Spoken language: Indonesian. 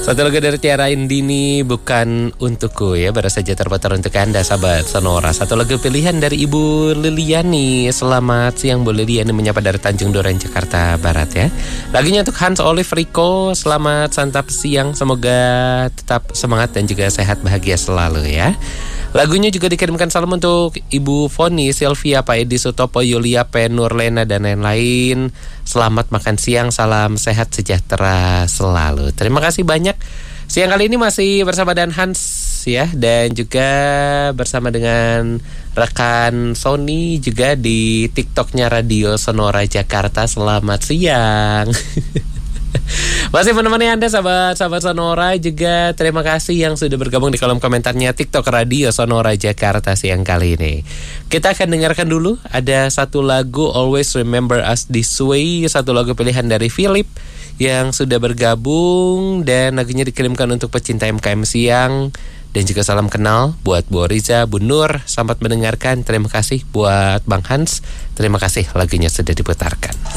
Satu lagu dari Tiara Indini, Bukan Untukku ya, baru saja terputar untuk Anda sahabat Sonora. Satu lagu pilihan dari Ibu Liliani. Selamat siang Bu Liliani, menyapa dari Tanjung Duren, Jakarta Barat ya. Lagunya untuk Hans Olive Rico. Selamat santap siang, semoga tetap semangat dan juga sehat bahagia selalu ya. Lagunya juga dikirimkan salam untuk Ibu Foni, Sylvia, Pak Edi Sutopo, Yulia, Penur, Lena dan lain-lain. Selamat makan siang, salam sehat sejahtera selalu. Terima kasih banyak. Siang kali ini masih bersama Dan Hans ya, dan juga bersama dengan rekan Sony juga di TikToknya Radio Sonora Jakarta. Selamat siang. Masih menemani Anda sahabat Sonora. Juga terima kasih yang sudah bergabung di kolom komentarnya TikTok Radio Sonora Jakarta siang kali ini. Kita akan dengarkan dulu, ada satu lagu Always Remember Us This Way, satu lagu pilihan dari Philip yang sudah bergabung, dan lagunya dikirimkan untuk pecinta MKM siang. Dan juga salam kenal buat Bu Riza, Bu Nur. Selamat mendengarkan. Terima kasih buat Bang Hans. Terima kasih, lagunya sudah diputarkan.